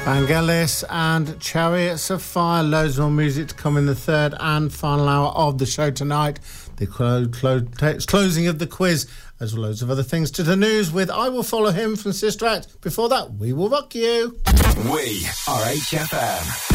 Vangelis and Chariots of Fire. Loads more music to come in the third and final hour of the show tonight. The closing of the quiz, as well as loads of other things. To the news with I Will Follow Him from Sister Act. Before that, We Will Rock You. We are HFM.